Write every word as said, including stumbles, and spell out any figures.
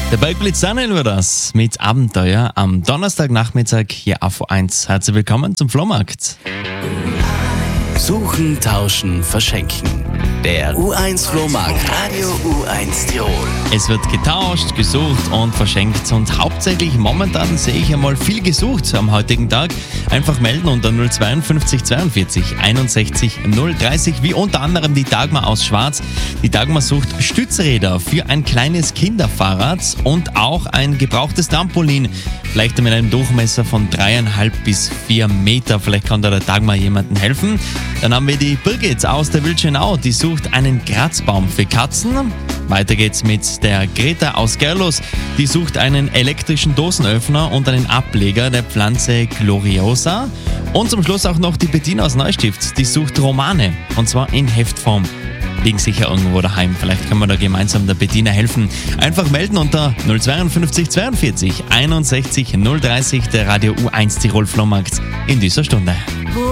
Der Bergblitz Daniel war das mit Abenteuer am Donnerstagnachmittag hier auf U eins. Herzlich willkommen zum Flohmarkt. Suchen, tauschen, verschenken. Der U eins Flohmarkt Radio U eins Tirol. Es wird getauscht, gesucht und verschenkt und hauptsächlich momentan sehe ich einmal viel gesucht am heutigen Tag. Einfach melden unter null zweiundfünfzig zweiundvierzig einundsechzig null dreißig, wie unter anderem die Dagmar aus Schwarz. Die Dagmar sucht Stützräder für ein kleines Kinderfahrrad und auch ein gebrauchtes Trampolin. Vielleicht mit einem Durchmesser von dreieinhalb bis vier Meter. Vielleicht kann da der Dagmar jemandem helfen. Dann haben wir die Birgit aus der Wildschönau, die sucht einen Kratzbaum für Katzen. Weiter geht's mit der Greta aus Gerlos, die sucht einen elektrischen Dosenöffner und einen Ableger der Pflanze Gloriosa. Und zum Schluss auch noch die Bettina aus Neustift, die sucht Romane, und zwar in Heftform. Liegen sicher irgendwo daheim, vielleicht können wir da gemeinsam der Bettina helfen. Einfach melden unter null zweiundfünfzig zweiundvierzig einundsechzig null dreißig, der Radio U eins Tirol Flohmarkt in dieser Stunde. U